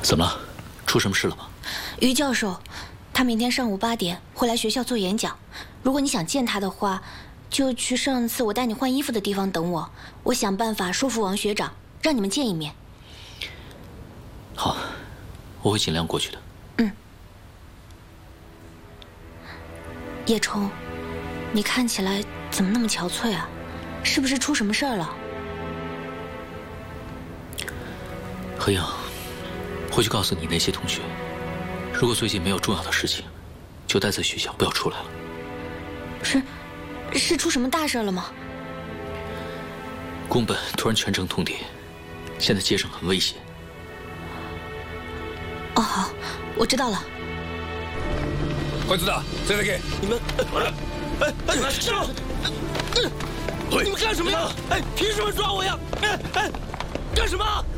怎么了？出什么事了吗？ 于教授，他明天上午8点会来学校做演讲。如果你想见他的话，就去上次我带你换衣服的地方等我。我想办法说服王学长，让你们见一面。 好，我会尽量过去的。 叶冲，你看起来怎么那么憔悴啊？是不是出什么事儿了？ 何影，回去告诉你那些同学，如果最近没有重要的事情，就待在学校，不要出来了。 是出什么大事了吗？ 宫本突然全城通牒，现在街上很危险。 哦，好，我知道了。 快子的，在给你们，师傅，你们干什么呀？哎，凭什么抓我呀？哎，干什么？